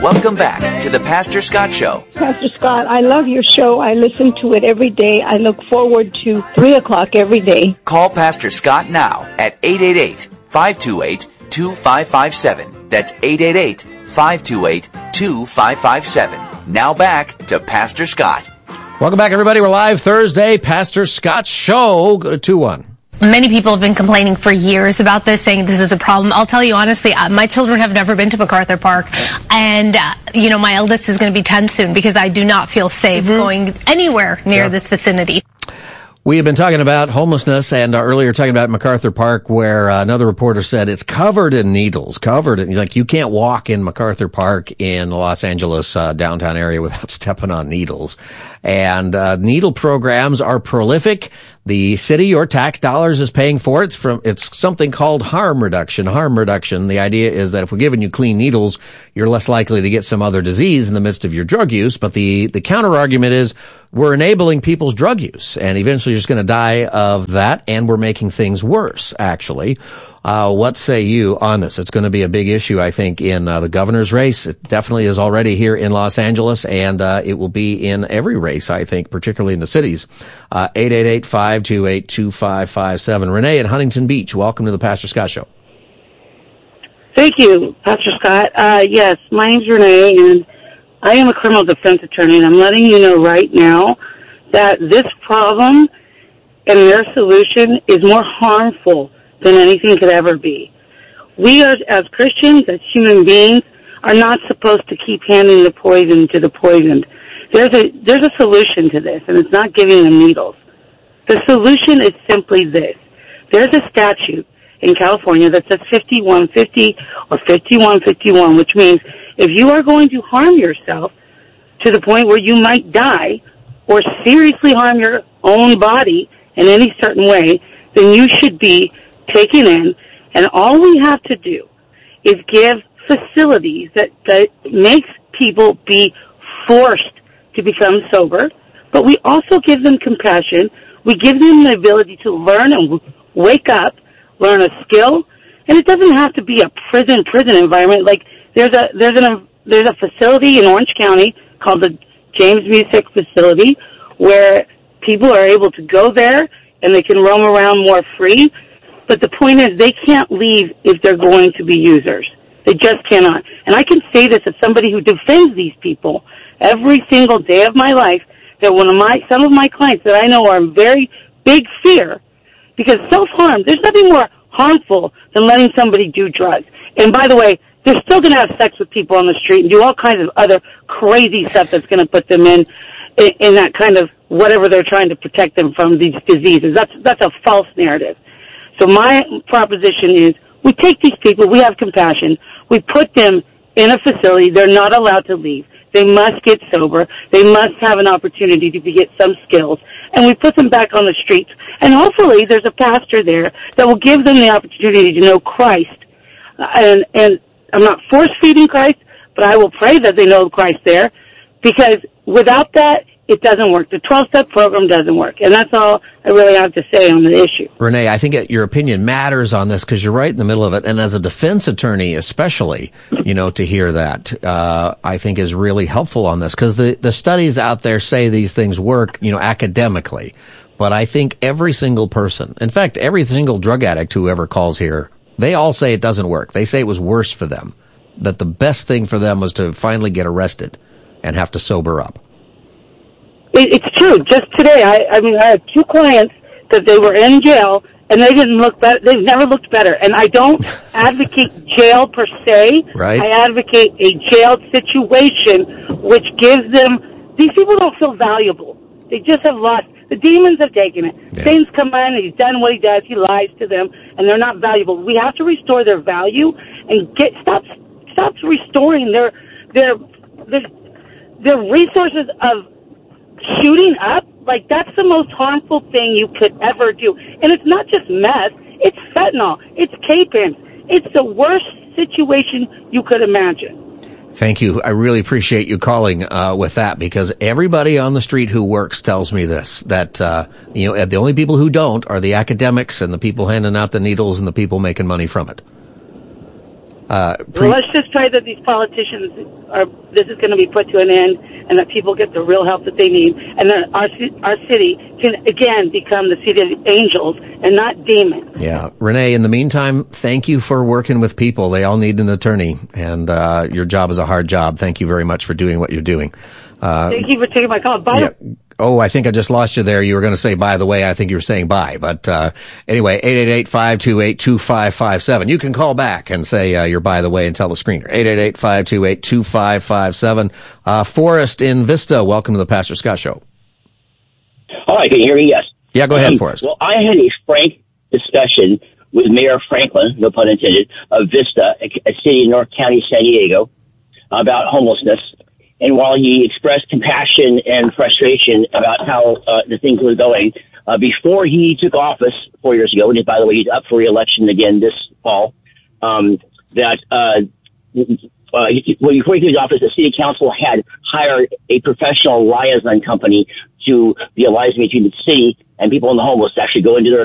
Welcome back to the Pastor Scott Show. Pastor Scott, I love your show. I listen to it every day. I look forward to 3 o'clock every day. Call Pastor Scott now at 888-528-2557. That's 888-528-2557. Now back to Pastor Scott. Welcome back, everybody. We're live Thursday. Pastor Scott Show. Go to 21. Many people have been complaining for years about this, saying this is a problem. I'll tell you honestly, my children have never been to MacArthur Park, and my eldest is going to be 10 soon because I do not feel safe going anywhere near this vicinity. We have been talking about homelessness and earlier talking about MacArthur Park, where another reporter said it's covered in needles, you can't walk in MacArthur Park in the Los Angeles downtown area without stepping on needles. And needle programs are prolific. The city, your tax dollars, is paying for it. It's something called harm reduction. Harm reduction. The idea is that if we're giving you clean needles, you're less likely to get some other disease in the midst of your drug use. But the counter argument is we're enabling people's drug use, and eventually you're just going to die of that, and we're making things worse, actually. What say you on this? It's going to be a big issue, I think, in the governor's race. It definitely is already here in Los Angeles, and it will be in every race, I think, particularly in the cities. 888-528-2557. Renee in Huntington Beach, welcome to the Pastor Scott Show. Thank you, Pastor Scott. Yes, my name's Renee, and I am a criminal defense attorney, and I'm letting you know right now that this problem and their solution is more harmful than anything could ever be. We are, as Christians, as human beings, are not supposed to keep handing the poison to the poisoned. There's a solution to this, and it's not giving them needles. The solution is simply this. There's a statute in California that says 5150 or 5151, which means if you are going to harm yourself to the point where you might die or seriously harm your own body in any certain way, then you should be taken in, and all we have to do is give facilities that makes people be forced to become sober, but we also give them compassion. We give them the ability to learn and wake up, learn a skill, and it doesn't have to be a prison environment. Like there's a facility in Orange County called the James Music Facility where people are able to go there and they can roam around more free. But the point is they can't leave if they're going to be users. They just cannot. And I can say this as somebody who defends these people every single day of my life, that some of my clients that I know are in very big fear, because self-harm, there's nothing more harmful than letting somebody do drugs. And by the way, they're still going to have sex with people on the street and do all kinds of other crazy stuff that's going to put them in that kind of whatever they're trying to protect them from, these diseases. That's a false narrative. So my proposition is we take these people, we have compassion, we put them in a facility, they're not allowed to leave. They must get sober, they must have an opportunity to get some skills, and we put them back on the streets. And hopefully there's a pastor there that will give them the opportunity to know Christ. And I'm not force-feeding Christ, but I will pray that they know Christ there, because without that, it doesn't work. The 12-step program doesn't work. And that's all I really have to say on the issue. Renee, I think your opinion matters on this because you're right in the middle of it. And as a defense attorney, especially, to hear that, I think is really helpful on this, because the studies out there say these things work, academically. But I think every single person, in fact, every single drug addict who ever calls here, they all say it doesn't work. They say it was worse for them, that the best thing for them was to finally get arrested and have to sober up. It's true. Just today, I had 2 clients that they were in jail, and they didn't look better. They've never looked better. And I don't advocate jail per se. Right. I advocate a jail situation which gives them, these people don't feel valuable. They just have lost. The demons have taken it. Yeah. Satan's come in, and he's done what he does. He lies to them, and they're not valuable. We have to restore their value and stop restoring their resources of shooting up. Like, that's the most harmful thing you could ever do. And it's not just meth. It's fentanyl. It's K-pens. It's the worst situation you could imagine. Thank you. I really appreciate you calling with that, because everybody on the street who works tells me this, that the only people who don't are the academics and the people handing out the needles and the people making money from it. Well, let's just pray that these politicians this is going to be put to an end, and that people get the real help that they need, and that our city can again become the city of angels and not demons. Yeah. Renee, in the meantime, thank you for working with people. They all need an attorney, and your job is a hard job. Thank you very much for doing what you're doing. Thank you for taking my call. Bye. Yeah. Oh, I think I just lost you there. You were going to say, by the way, I think you were saying bye. But anyway, 888-528-2557. You can call back and say you're by the way and tell the screener. 888-528-2557. Forrest in Vista, welcome to the Pastor Scott Show. Hi, can you hear me? Yes. Yeah, go ahead, Forrest. Well, I had a frank discussion with Mayor Franklin, no pun intended, of Vista, a city in North County, San Diego, about homelessness. And while he expressed compassion and frustration about how the things were going, before he took office 4 years ago, and by the way, he's up for re-election again this fall, before he took office, the city council had hired a professional liaison company to be a liaison between the city and people in the homeless to actually go into their